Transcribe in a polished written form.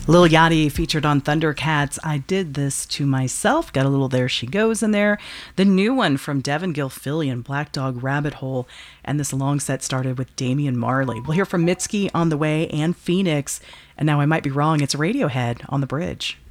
Lil Yachty featured on Thundercats, I Did This to Myself. Got a little There She Goes in there. The new one from Devin Gilfillian, Black Dog Rabbit Hole. And this long set started with Damian Marley. We'll hear from Mitski on the way and Phoenix. And now I might be wrong, it's Radiohead on the bridge.